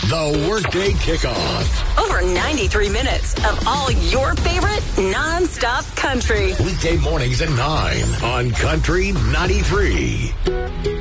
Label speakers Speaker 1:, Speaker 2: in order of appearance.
Speaker 1: The Workday Kickoff.
Speaker 2: Over 93 minutes of all your favorite non-stop country.
Speaker 1: Weekday mornings at 9 on Country 93.